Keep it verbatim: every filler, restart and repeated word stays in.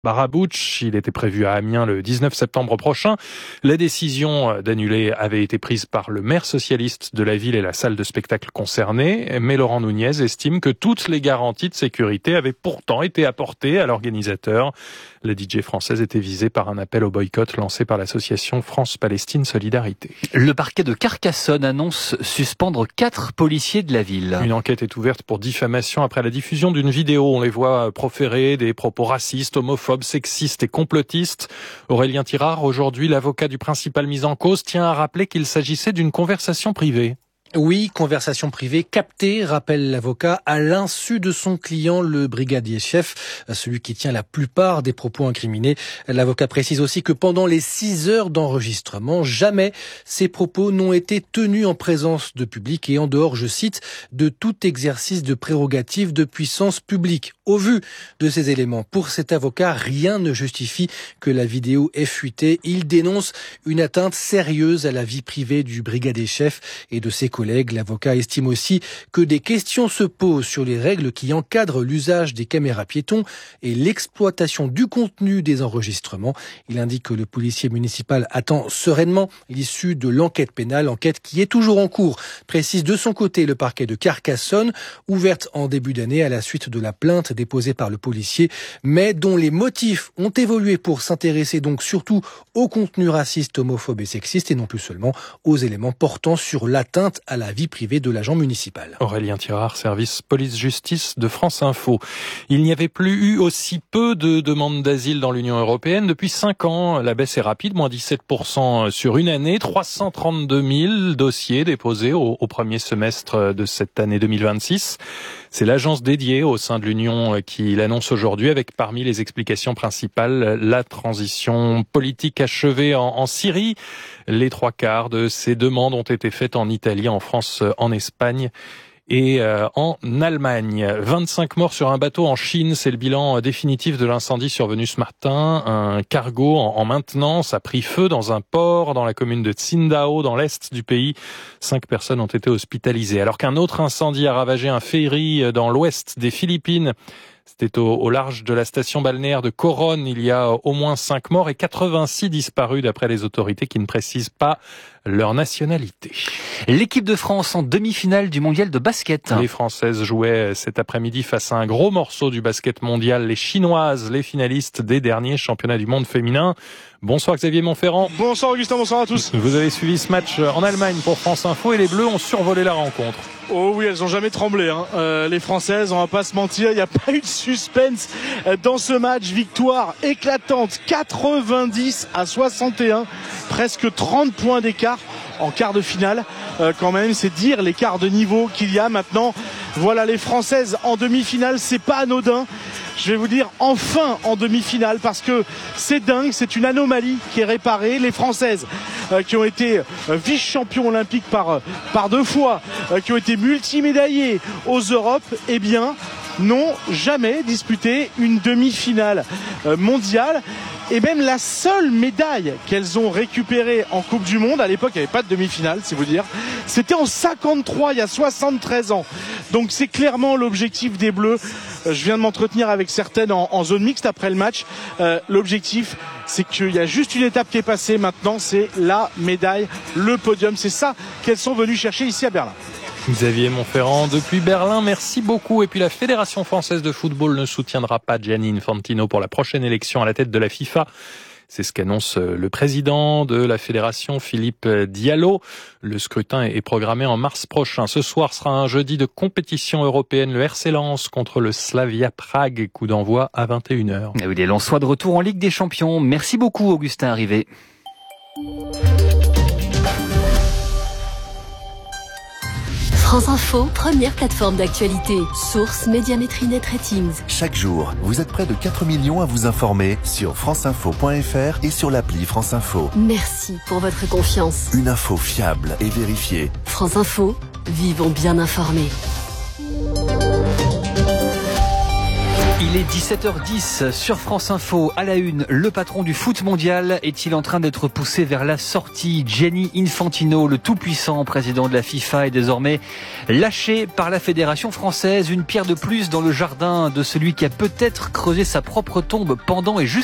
Barabouch. Il était prévu à Amiens le dix-neuf septembre prochain. La décision d'annuler avait été prise par le maire socialiste de la ville et la salle de spectacle concernée, mais Laurent Nunez estime que toutes les garanties de sécurité avaient pourtant été apportées à l'organisateur. La D J française était visée par un appel au boycott lancé par l'association France-Palestine Solidarité. Le parquet de Carcassonne annonce suspendre quatre policiers de la ville. Une enquête est ouverte pour diffamation après la diffusion d'une vidéo. On les voit proférer des propos racistes, homophobes, sexistes et complotistes. Aurélien Tirard, aujourd'hui l'avocat du principal mis en cause, tient à rappeler qu'il s'agissait d'une conversation privée. Oui, conversation privée captée, rappelle l'avocat, à l'insu de son client, le brigadier chef, celui qui tient la plupart des propos incriminés. L'avocat précise aussi que pendant les six heures d'enregistrement, jamais ces propos n'ont été tenus en présence de public et en dehors, je cite, de tout exercice de prérogative de puissance publique. Au vu de ces éléments, pour cet avocat, rien ne justifie que la vidéo ait fuité. Il dénonce une atteinte sérieuse à la vie privée du brigadier chef et de ses collègues. L'avocat estime aussi que des questions se posent sur les règles qui encadrent l'usage des caméras piétons et l'exploitation du contenu des enregistrements. Il indique que le policier municipal attend sereinement l'issue de l'enquête pénale, enquête qui est toujours en cours. Précise de son côté le parquet de Carcassonne, ouverte en début d'année à la suite de la plainte déposée par le policier, mais dont les motifs ont évolué pour s'intéresser donc surtout au contenu raciste, homophobe et sexiste et non plus seulement aux éléments portant sur l'atteinte à la vie privée de l'agent municipal. Aurélien Tirard, service police-justice de France Info. Il n'y avait plus eu aussi peu de demandes d'asile dans l'Union européenne depuis cinq ans. La baisse est rapide, moins dix-sept pour cent sur une année, trois cent trente-deux mille dossiers déposés au, au premier semestre de cette année deux mille vingt-six. C'est l'agence dédiée au sein de l'Union qui l'annonce aujourd'hui avec parmi les explications principales la transition politique achevée en, en Syrie. Les trois quarts de ces demandes ont été faites en Italie, en France, en Espagne et euh, en Allemagne. vingt-cinq morts sur un bateau en Chine, c'est le bilan définitif de l'incendie survenu ce matin. Un cargo en, en maintenance a pris feu dans un port dans la commune de Tsingtao, dans l'est du pays. Cinq personnes ont été hospitalisées. Alors qu'un autre incendie a ravagé un ferry dans l'ouest des Philippines. C'était au, au large de la station balnéaire de Coron. Il y a au moins cinq morts et quatre-vingt-six disparus d'après les autorités qui ne précisent pas leur nationalité. L'équipe de France en demi-finale du mondial de basket. Les Françaises jouaient cet après-midi face à un gros morceau du basket mondial, les Chinoises, les finalistes des derniers championnats du monde féminin. Bonsoir Xavier Montferrand. Bonsoir Augustin, bonsoir à tous. Vous avez suivi ce match en Allemagne pour France Info et les Bleus ont survolé la rencontre. Oh oui, elles ont jamais tremblé, hein. Euh, les Françaises, on va pas se mentir, il n'y a pas eu de suspense dans ce match. Victoire éclatante, quatre-vingt-dix à soixante et un, presque trente points d'écart en quart de finale. Euh, quand même, c'est dire l'écart de niveau qu'il y a maintenant. Voilà les Françaises en demi-finale, c'est pas anodin. Je vais vous dire enfin en demi-finale parce que c'est dingue, c'est une anomalie qui est réparée. Les Françaises euh, qui ont été euh, vice-champions olympiques par, par deux fois, euh, qui ont été multimédaillées aux Europes, eh bien n'ont jamais disputé une demi-finale euh, mondiale. Et même la seule médaille qu'elles ont récupérée en Coupe du Monde, à l'époque il n'y avait pas de demi-finale, c'est vous dire, c'était en cinquante-trois, il y a soixante-treize ans. Donc c'est clairement l'objectif des Bleus. Je viens de m'entretenir avec certaines en, en zone mixte après le match. Euh, l'objectif, c'est qu'il y a juste une étape qui est passée. Maintenant, c'est la médaille, le podium. C'est ça qu'elles sont venues chercher ici à Berlin. Xavier Montferrand, depuis Berlin, merci beaucoup. Et puis la Fédération française de football ne soutiendra pas Gianni Infantino pour la prochaine élection à la tête de la FIFA. C'est ce qu'annonce le président de la fédération, Philippe Diallo. Le scrutin est programmé en mars prochain. Ce soir sera un jeudi de compétition européenne. Le R C Lens contre le Slavia Prague. Coup d'envoi à vingt et une heures. Et oui, les Lensois de retour en Ligue des Champions. Merci beaucoup, Augustin Arrivé. France Info, première plateforme d'actualité. Source Médiamétrie Net Ratings. Chaque jour, vous êtes près de quatre millions à vous informer sur franceinfo point f r et sur l'appli France Info. Merci pour votre confiance. Une info fiable et vérifiée. France Info, vivons bien informés. Il est dix-sept heures dix sur France Info. À la une, le patron du foot mondial est-il en train d'être poussé vers la sortie? Gianni Infantino, le tout-puissant président de la FIFA, est désormais lâché par la Fédération française. Une pierre de plus dans le jardin de celui qui a peut-être creusé sa propre tombe pendant et juste